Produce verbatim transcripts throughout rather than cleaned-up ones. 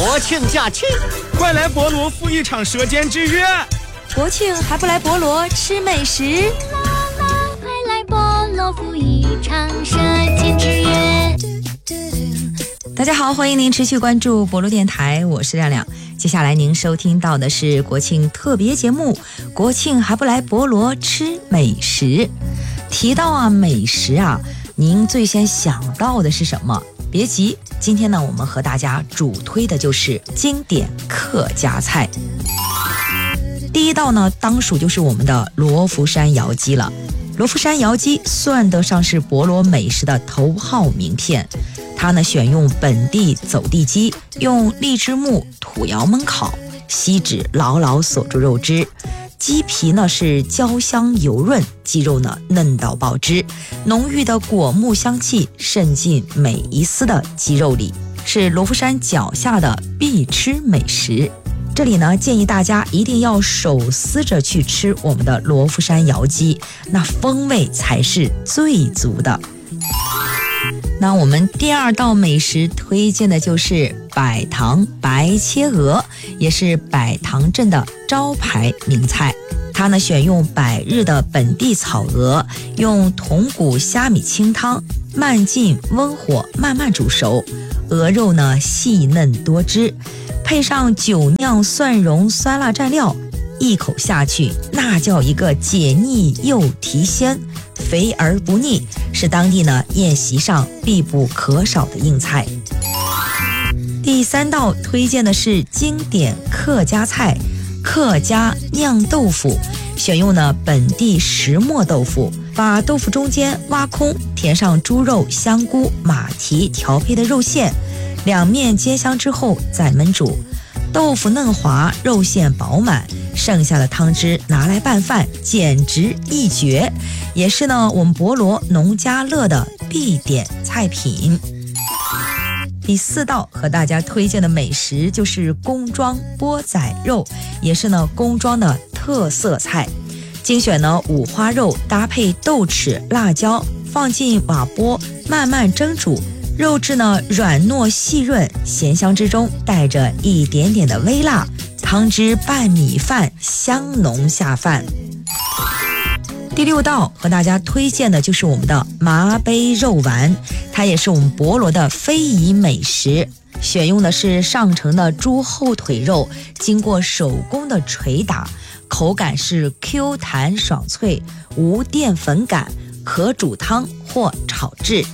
国庆假期， 快来博罗赴一场舌尖之约。 国庆还不来博罗吃美食？ 啦啦，快来博罗赴一场舌尖之约。 大家好，欢迎您持续关注博罗电台，我是亮亮。接下来您收听到的是国庆特别节目，国庆还不来博罗吃美食。提到啊美食啊，您最先想到的是什么？别急，今天呢我们和大家主推的就是经典客家菜。第一道呢当属就是我们的罗浮山窑鸡了。罗浮山窑鸡算得上是博罗美食的头号名片，它呢选用本地走地鸡，用荔枝木土窑焖烤，锡纸牢牢锁住肉汁，鸡皮呢是焦香油润，鸡肉呢嫩到爆汁，浓郁的果木香气渗进每一丝的鸡肉里，是罗浮山脚下的必吃美食。这里呢建议大家一定要手撕着去吃我们的罗浮山窑鸡，那风味才是最足的。那我们第二道美食推荐的就是百塘白切鹅，也是百塘镇的招牌名菜。它呢选用百日的本地草鹅，用筒骨虾米清汤慢进温火慢慢煮熟，鹅肉呢细嫩多汁，配上酒酿蒜蓉酸辣蘸料，一口下去那叫一个解腻又提鲜，肥而不腻，是当地呢宴席上必不可少的硬菜。第三道推荐的是经典客家菜客家酿豆腐，选用呢本地石磨豆腐，把豆腐中间挖空，填上猪肉、香菇、马蹄调配的肉馅，两面煎香之后再焖煮，豆腐嫩滑，肉馅饱满，剩下的汤汁拿来拌饭，简直一绝，也是呢我们博罗农家乐的必点菜品。第四道和大家推荐的美食就是宫庄钵仔肉，也是呢宫庄的特色菜，精选呢五花肉搭配豆豉、辣椒，放进瓦钵慢慢蒸煮，肉质呢软糯细润，咸香之中带着一点点的微辣，汤汁拌米饭，香浓下饭。第六道和大家推荐的就是我们的麻杯肉丸，它也是我们博罗的非遗美食，选用的是上乘的猪后腿肉，经过手工的捶打，口感是 Q 弹爽脆，无淀粉感，可煮汤或炒制。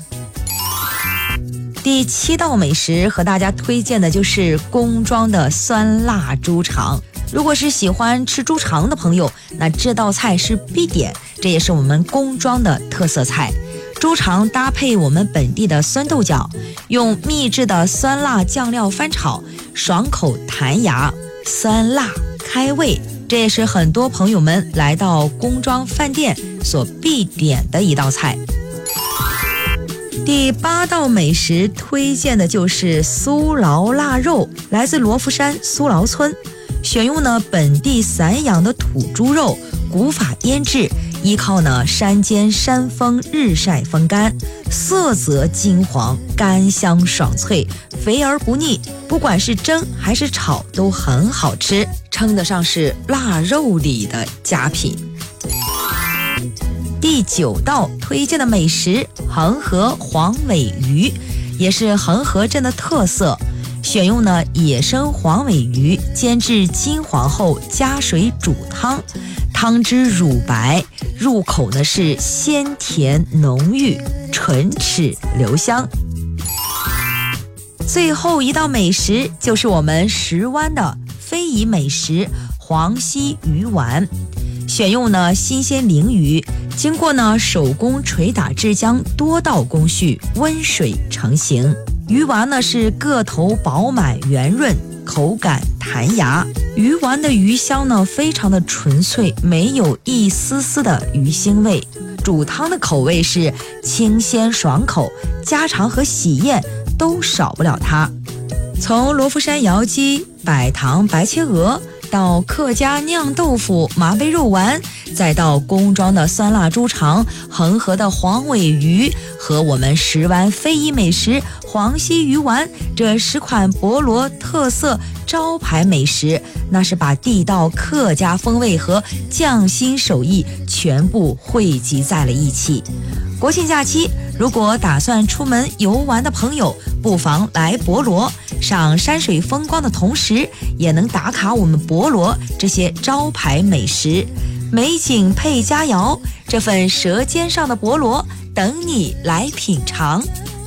第七道美食和大家推荐的就是宫庄的酸辣猪肠。如果是喜欢吃猪肠的朋友，那这道菜是必点，这也是我们宫庄的特色菜。猪肠搭配我们本地的酸豆角，用秘制的酸辣酱料翻炒，爽口弹牙，酸辣开胃，这也是很多朋友们来到宫庄饭店所必点的一道菜。第八道美食推荐的就是苏劳腊肉，来自罗浮山苏劳村，选用呢本地散养的土猪肉，古法腌制，依靠呢山间山风日晒风干，色泽金黄，干香爽脆，肥而不腻，不管是蒸还是炒都很好吃，称得上是腊肉里的佳品。第九道推荐的美食恒河黄尾鱼，也是恒河镇的特色，选用呢野生黄尾鱼，煎至金黄后加水煮汤，汤汁乳白，入口呢是鲜甜浓郁，唇齿留香。最后一道美食就是我们石湾的非遗美食黄溪鱼丸，选用呢新鲜鲮鱼，经过呢手工捶打制浆多道工序，温水成型。鱼丸呢是个头饱满圆润，口感弹牙，鱼丸的鱼香呢非常的纯粹，没有一丝丝的鱼腥味，煮汤的口味是清鲜爽口，家常和喜宴都少不了它。从罗浮山窑鸡、百塘白切鹅到客家酿豆腐、麻杯肉丸， 再到宫庄的酸辣猪肠、恒河的黄尾鱼和我们石湾非遗美食黄溪鱼丸，这十款博罗特色招牌美食，那是把地道客家风味和匠心手艺全部汇集在了一起。国庆假期，如果打算出门游玩的朋友，不妨来博罗，赏山水风光的同时，也能打卡我们博罗这些招牌美食。美景配佳肴，这份舌尖上的博罗等你来品尝。